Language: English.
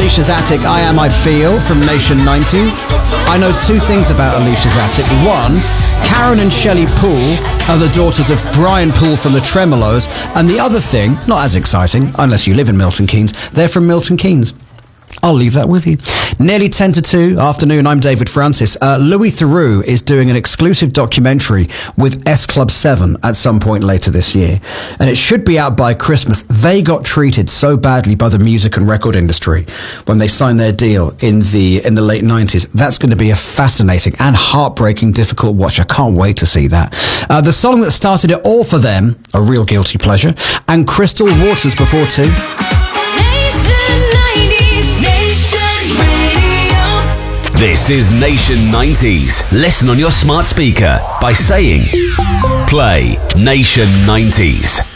Alicia's Attic, I Am I Feel from Nation 90s. I know two things about Alicia's Attic. One, Karen and Shelley Poole are the daughters of Brian Poole from the Tremolos. And the other thing, not as exciting, unless you live in Milton Keynes, they're from Milton Keynes. I'll leave that with you. Nearly 10 to 2 afternoon, I'm David Francis. Louis Theroux is doing an exclusive documentary with S Club 7 at some point later this year. And it should be out by Christmas. They got treated so badly by the music and record industry when they signed their deal in the late 90s. That's going to be a fascinating and heartbreaking, difficult watch. I can't wait to see that. The song that started it all for them, a real guilty pleasure, and Crystal Waters before 2. This is Nation 90s. Listen on your smart speaker by saying, play Nation 90s.